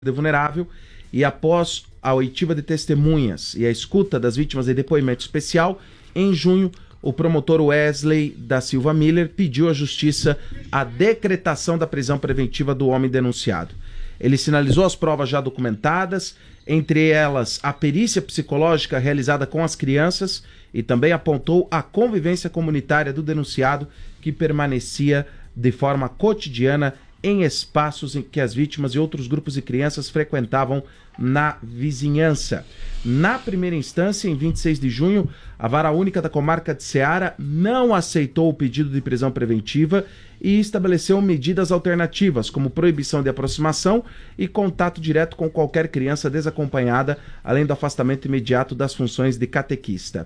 vulnerável, e após a oitiva de testemunhas e a escuta das vítimas em depoimento especial, em junho, o promotor Wesley da Silva Miller pediu à Justiça a decretação da prisão preventiva do homem denunciado. Ele sinalizou as provas já documentadas, entre elas a perícia psicológica realizada com as crianças, e também apontou a convivência comunitária do denunciado, que permanecia de forma cotidiana em espaços em que as vítimas e outros grupos de crianças frequentavam na vizinhança. Na primeira instância, em 26 de junho, a Vara Única da Comarca de Ceará não aceitou o pedido de prisão preventiva e estabeleceu medidas alternativas, como proibição de aproximação e contato direto com qualquer criança desacompanhada, além do afastamento imediato das funções de catequista.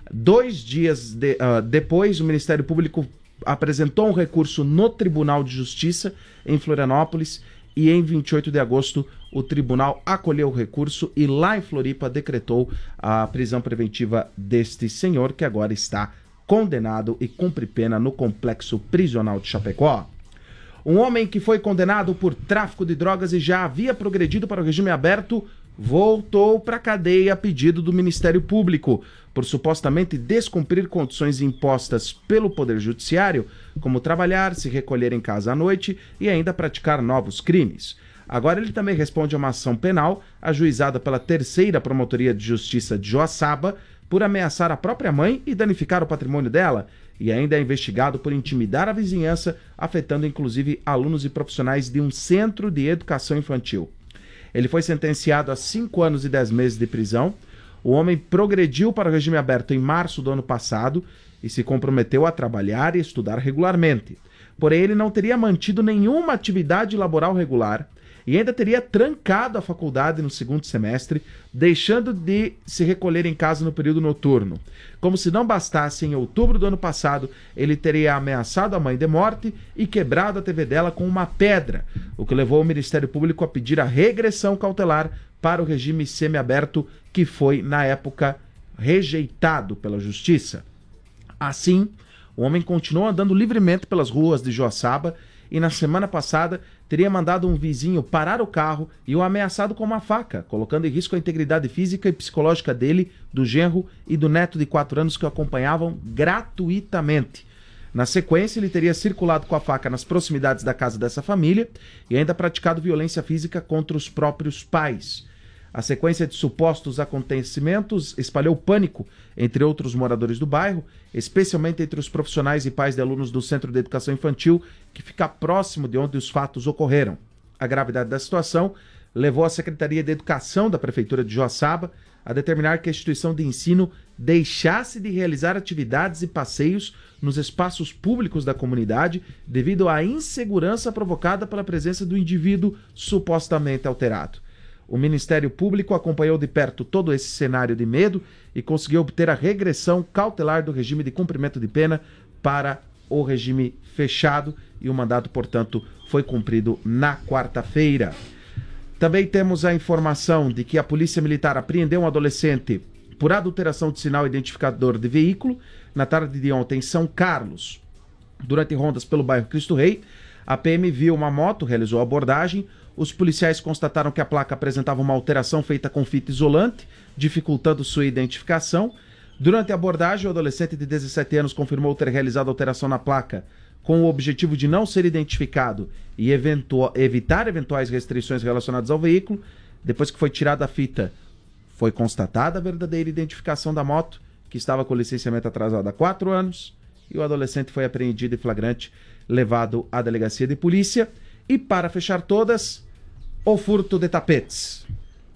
2 dias depois, o Ministério Público apresentou um recurso no Tribunal de Justiça em Florianópolis e em 28 de agosto o tribunal acolheu o recurso e lá em Floripa decretou a prisão preventiva deste senhor, que agora está condenado e cumpre pena no complexo prisional de Chapecó. Um homem que foi condenado por tráfico de drogas e já havia progredido para o regime aberto voltou para a cadeia a pedido do Ministério Público por supostamente descumprir condições impostas pelo Poder Judiciário, como trabalhar, se recolher em casa à noite e ainda praticar novos crimes. Agora ele também responde a uma ação penal ajuizada pela 3ª Promotoria de Justiça de Joaçaba por ameaçar a própria mãe e danificar o patrimônio dela, e ainda é investigado por intimidar a vizinhança, afetando inclusive alunos e profissionais de um centro de educação infantil. Ele foi sentenciado a 5 anos e 10 meses de prisão. O homem progrediu para o regime aberto em março do ano passado e se comprometeu a trabalhar e estudar regularmente. Porém, ele não teria mantido nenhuma atividade laboral regular e ainda teria trancado a faculdade no 2º semestre, deixando de se recolher em casa no período noturno. Como se não bastasse, em outubro do ano passado, ele teria ameaçado a mãe de morte e quebrado a TV dela com uma pedra, o que levou o Ministério Público a pedir a regressão cautelar para o regime semiaberto, que foi, na época, rejeitado pela Justiça. Assim, o homem continuou andando livremente pelas ruas de Joaçaba e, na semana passada, teria mandado um vizinho parar o carro e o ameaçado com uma faca, colocando em risco a integridade física e psicológica dele, do genro e do neto de 4 anos que o acompanhavam gratuitamente. Na sequência, ele teria circulado com a faca nas proximidades da casa dessa família e ainda praticado violência física contra os próprios pais. A sequência de supostos acontecimentos espalhou pânico entre outros moradores do bairro, especialmente entre os profissionais e pais de alunos do Centro de Educação Infantil, que fica próximo de onde os fatos ocorreram. A gravidade da situação levou a Secretaria de Educação da Prefeitura de Joaçaba a determinar que a instituição de ensino deixasse de realizar atividades e passeios nos espaços públicos da comunidade devido à insegurança provocada pela presença do indivíduo supostamente alterado. O Ministério Público acompanhou de perto todo esse cenário de medo e conseguiu obter a regressão cautelar do regime de cumprimento de pena para o regime fechado e o mandato, portanto, foi cumprido na quarta-feira. Também temos a informação de que a Polícia Militar apreendeu um adolescente por adulteração de sinal identificador de veículo na tarde de ontem em São Carlos. Durante rondas pelo bairro Cristo Rei, a PM viu uma moto, realizou a abordagem. Os policiais constataram que a placa apresentava uma alteração feita com fita isolante, dificultando sua identificação. Durante a abordagem, o adolescente de 17 anos confirmou ter realizado alteração na placa com o objetivo de não ser identificado e evitar eventuais restrições relacionadas ao veículo. Depois que foi tirada a fita, foi constatada a verdadeira identificação da moto, que estava com licenciamento atrasado há 4 anos, e o adolescente foi apreendido em flagrante, levado à delegacia de polícia. E para fechar todas, o furto de tapetes.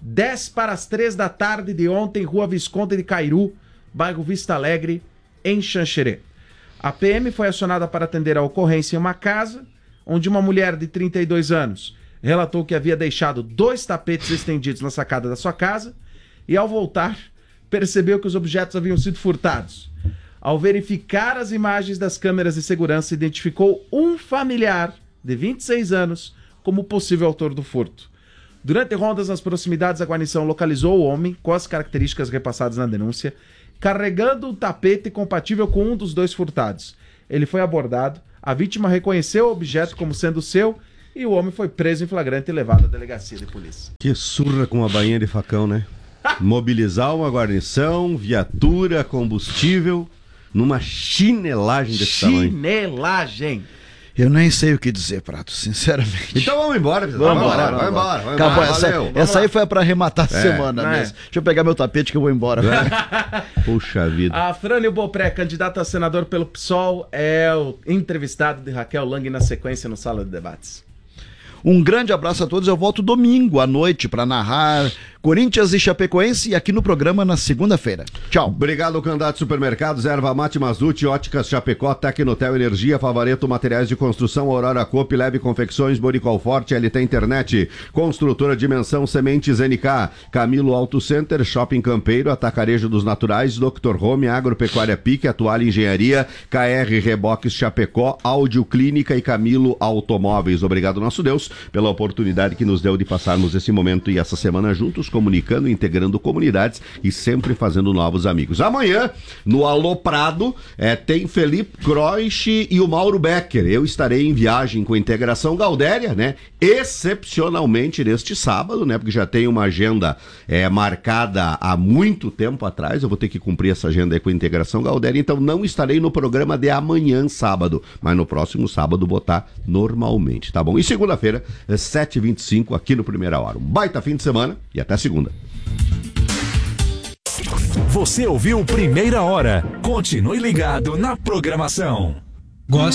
10 para as 3 da tarde de ontem, Rua Visconde de Cairu, bairro Vista Alegre, em Xanxerê. A PM foi acionada para atender a ocorrência em uma casa, onde uma mulher de 32 anos relatou que havia deixado 2 tapetes estendidos na sacada da sua casa e, ao voltar, percebeu que os objetos haviam sido furtados. Ao verificar as imagens das câmeras de segurança, identificou um familiar de 26 anos como possível autor do furto. Durante rondas nas proximidades, a guarnição localizou o homem com as características repassadas na denúncia, carregando um tapete compatível com um dos 2 furtados. Ele foi abordado, a vítima reconheceu o objeto como sendo seu e o homem foi preso em flagrante e levado à delegacia de polícia. Que surra com uma bainha de facão, né? Mobilizar uma guarnição, viatura, combustível, numa chinelagem desse tamanho. Chinelagem! Eu nem sei o que dizer, Prato, sinceramente. Então vamos embora, Vamos embora. Acabou, essa aí foi pra arrematar a semana mesmo. Deixa eu pegar meu tapete que eu vou embora. Puxa vida. A Frânio Bopré, candidato a senador pelo PSOL, é o entrevistado de Raquel Lang na sequência no Sala de Debates. Um grande abraço a todos. Eu volto domingo à noite para narrar Corinthians e Chapecoense e aqui no programa na segunda-feira. Tchau. Obrigado, Candidato Supermercados, Erva Mate Mazuti, Óticas Chapecó, Tecnotel Energia, Favareto Materiais de Construção, Aurora Coop, Leve Confecções, Boricol Forte, LT Internet, Construtora Dimensão, Sementes NK, Camilo Auto Center, Shopping Campeiro, Atacarejo dos Naturais, Dr. Home, Agropecuária Pique, Atual Engenharia, KR Reboques Chapecó, Áudio Clínica e Camilo Automóveis. Obrigado, nosso Deus, pela oportunidade que nos deu de passarmos esse momento e essa semana juntos, comunicando, integrando comunidades e sempre fazendo novos amigos. Amanhã, no Aloprado, tem Felipe Croix e o Mauro Becker. Eu estarei em viagem com a Integração Gaudéria, né? Excepcionalmente neste sábado, né? Porque já tem uma agenda marcada há muito tempo atrás. Eu vou ter que cumprir essa agenda aí com a Integração Gaudéria, então não estarei no programa de amanhã, sábado, mas no próximo sábado vou estar normalmente, tá bom? E segunda-feira, 7h25, aqui no Primeira Hora. Um baita fim de semana e até segunda. Você ouviu Primeira Hora. Continue ligado na programação.